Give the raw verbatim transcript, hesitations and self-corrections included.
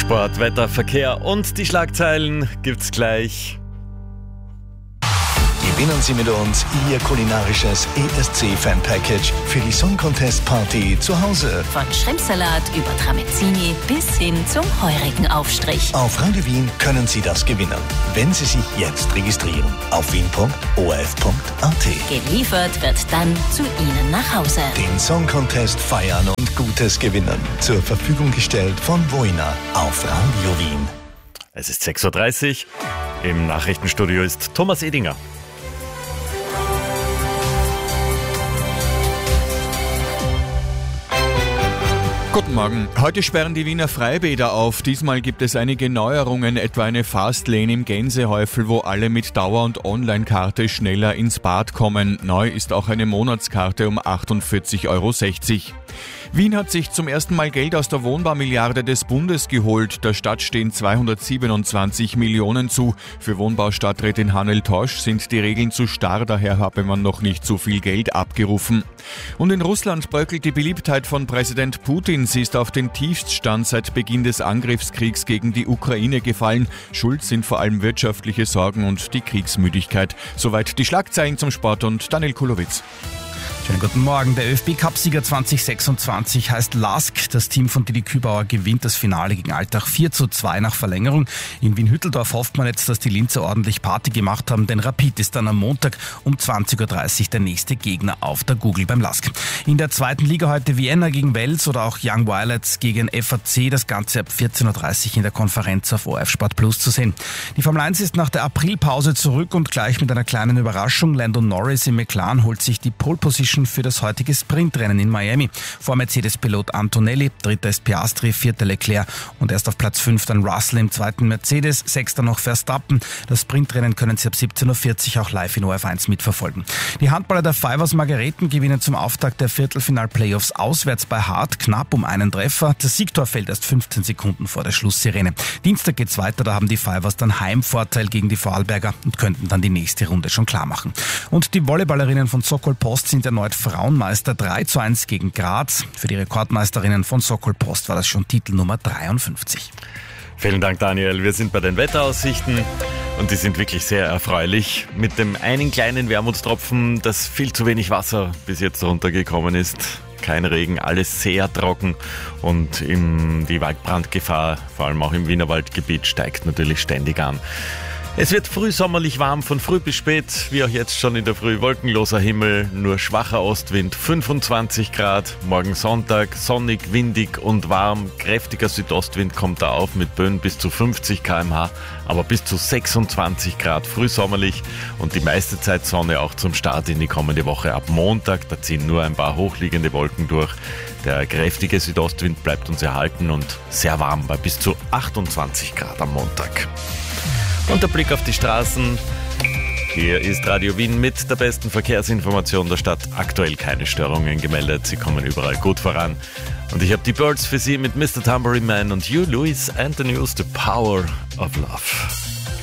Sport, Wetter, Verkehr und die Schlagzeilen gibt's gleich. Gewinnen Sie mit uns Ihr kulinarisches E S C-Fan-Package für die Song Contest Party zu Hause. Von Shrimpsalat über Tramezzini bis hin zum heurigen Aufstrich. Auf Radio Wien können Sie das gewinnen, wenn Sie sich jetzt registrieren auf wien punkt o r f punkt a t. Geliefert wird dann zu Ihnen nach Hause. Den Song Contest feiern und Gutes gewinnen. Zur Verfügung gestellt von Voina auf Radio Wien. Es ist sechs Uhr dreißig. Im Nachrichtenstudio ist Thomas Edinger. Guten Morgen. Heute sperren die Wiener Freibäder auf. Diesmal gibt es einige Neuerungen, etwa eine Fastlane im Gänsehäufel, wo alle mit Dauer- und Online-Karte schneller ins Bad kommen. Neu ist auch eine Monatskarte um achtundvierzig Euro sechzig. Wien hat sich zum ersten Mal Geld aus der Wohnbaumilliarde des Bundes geholt. Der Stadt stehen zweihundertsiebenundzwanzig Millionen zu. Für Wohnbaustadträtin Hannel Tosch sind die Regeln zu starr, daher habe man noch nicht so viel Geld abgerufen. Und in Russland bröckelt die Beliebtheit von Präsident Putin. Sie ist auf den Tiefststand seit Beginn des Angriffskriegs gegen die Ukraine gefallen. Schuld sind vor allem wirtschaftliche Sorgen und die Kriegsmüdigkeit. Soweit die Schlagzeilen zum Sport und Daniel Kulowitz. Schönen guten Morgen. Der ÖFB-Cup-Sieger zwanzig sechsundzwanzig heißt Lask. Das Team von Didi Kübauer gewinnt das Finale gegen Altach vier zu zwei nach Verlängerung. In Wien-Hütteldorf hofft man jetzt, dass die Linzer ordentlich Party gemacht haben, denn Rapid ist dann am Montag um zwanzig Uhr dreißig der nächste Gegner auf der Google beim Lask. In der zweiten Liga heute Vienna gegen Wels oder auch Young Violets gegen F A C. Das Ganze ab vierzehn Uhr dreißig in der Konferenz auf O R F Sport Plus zu sehen. Die Formel eins ist nach der Aprilpause zurück und gleich mit einer kleinen Überraschung. Lando Norris im McLaren holt sich die Pole Position für das heutige Sprintrennen in Miami. Vor Mercedes-Pilot Antonelli, dritter ist Piastri, vierter Leclerc und erst auf Platz fünf dann Russell im zweiten Mercedes, sechster noch Verstappen. Das Sprintrennen können Sie ab siebzehn Uhr vierzig auch live in O R F eins mitverfolgen. Die Handballer der Fivers Margareten gewinnen zum Auftakt der Viertelfinal-Playoffs auswärts bei Hart knapp um einen Treffer. Das Siegtor fällt erst fünfzehn Sekunden vor der Schlusssirene. Dienstag geht's weiter, da haben die Fivers dann Heimvorteil gegen die Vorarlberger und könnten dann die nächste Runde schon klar machen. Und die Volleyballerinnen von Sokol Post sind erneut Frauenmeister drei zu eins gegen Graz. Für die Rekordmeisterinnen von Sokol Post war das schon Titel Nummer dreiundfünfzig. Vielen Dank, Daniel. Wir sind bei den Wetteraussichten und die sind wirklich sehr erfreulich. Mit dem einen kleinen Wermutstropfen, dass viel zu wenig Wasser bis jetzt runtergekommen ist. Kein Regen, alles sehr trocken und im, die Waldbrandgefahr, vor allem auch im Wienerwaldgebiet, steigt natürlich ständig an. Es wird frühsommerlich warm, von früh bis spät, wie auch jetzt schon in der Früh, wolkenloser Himmel, nur schwacher Ostwind, fünfundzwanzig Grad, morgen Sonntag, sonnig, windig und warm, kräftiger Südostwind kommt da auf mit Böen bis zu fünfzig Kilometer pro Stunde, aber bis zu sechsundzwanzig Grad frühsommerlich und die meiste Zeit Sonne auch zum Start in die kommende Woche ab Montag, da ziehen nur ein paar hochliegende Wolken durch. Der kräftige Südostwind bleibt uns erhalten und sehr warm bei bis zu achtundzwanzig Grad am Montag. Und der Blick auf die Straßen. Hier ist Radio Wien mit der besten Verkehrsinformation der Stadt. Aktuell keine Störungen gemeldet, sie kommen überall gut voran. Und ich habe die Birds für Sie mit Mister Tambourine Man und You, Louis and the News, The Power of Love.